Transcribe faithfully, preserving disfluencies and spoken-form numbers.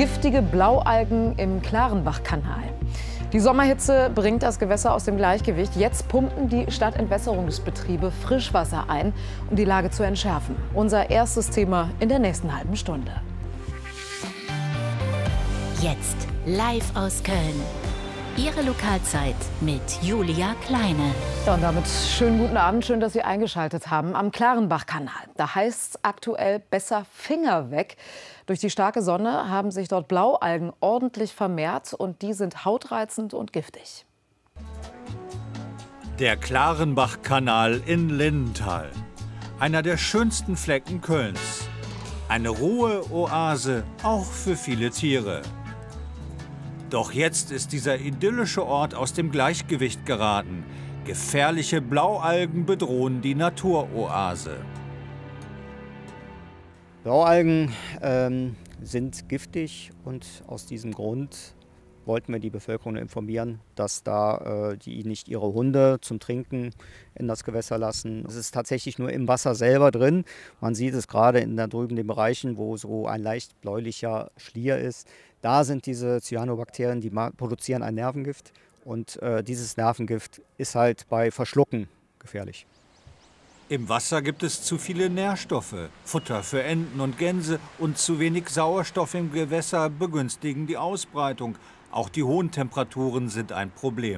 Giftige Blaualgen im Klarenbachkanal. Die Sommerhitze bringt das Gewässer aus dem Gleichgewicht. Jetzt pumpen die Stadtentwässerungsbetriebe Frischwasser ein, um die Lage zu entschärfen. Unser erstes Thema in der nächsten halben Stunde. Jetzt live aus Köln. Ihre Lokalzeit mit Julia Kleine. Ja, und damit schönen guten Abend, schön, dass Sie eingeschaltet haben. Am Klarenbachkanal, da heißt es aktuell besser Finger weg. Durch die starke Sonne haben sich dort Blaualgen ordentlich vermehrt und die sind hautreizend und giftig. Der Klarenbachkanal in Lindenthal. Einer der schönsten Flecken Kölns. Eine Ruheoase, auch für viele Tiere. Doch jetzt ist dieser idyllische Ort aus dem Gleichgewicht geraten. Gefährliche Blaualgen bedrohen die Naturoase. Blaualgen ähm, sind giftig und aus diesem Grund wollten wir die Bevölkerung informieren, dass da äh, die nicht ihre Hunde zum Trinken in das Gewässer lassen. Es ist tatsächlich nur im Wasser selber drin. Man sieht es gerade in da drüben den Bereichen, wo so ein leicht bläulicher Schlier ist. Da sind diese Cyanobakterien, die produzieren ein Nervengift. Und äh, dieses Nervengift ist halt bei Verschlucken gefährlich. Im Wasser gibt es zu viele Nährstoffe. Futter für Enten und Gänse und zu wenig Sauerstoff im Gewässer begünstigen die Ausbreitung. Auch die hohen Temperaturen sind ein Problem.